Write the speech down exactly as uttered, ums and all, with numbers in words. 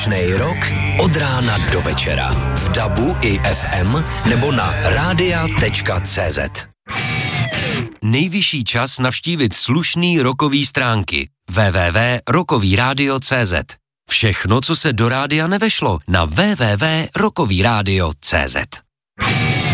Rok od rána do večera v dabu i ef em nebo na rádia tečka cé zet. Nejvyšší čas navštívit slušný rockový stránky w w w tečka rockový rádio tečka cé zet. Všechno, co se do rádia nevešlo, na w w w tečka rockový rádio tečka cé zet.